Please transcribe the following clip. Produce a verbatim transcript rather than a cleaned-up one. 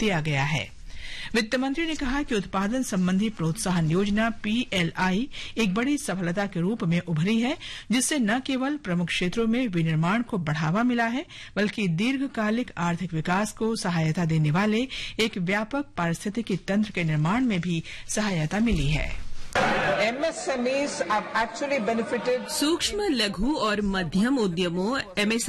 दिया गया है। वित्त मंत्री ने कहा कि उत्पादन संबंधी प्रोत्साहन योजना पीएलआई एक बड़ी सफलता के रूप में उभरी है, जिससे न केवल प्रमुख क्षेत्रों में विनिर्माण को बढ़ावा मिला है, बल्कि दीर्घकालिक आर्थिक विकास को सहायता देने वाले एक व्यापक पारिस्थितिकी तंत्र के निर्माण में भी सहायता मिली है। सूक्ष्म, लघु और मध्यम उद्यमों एमएस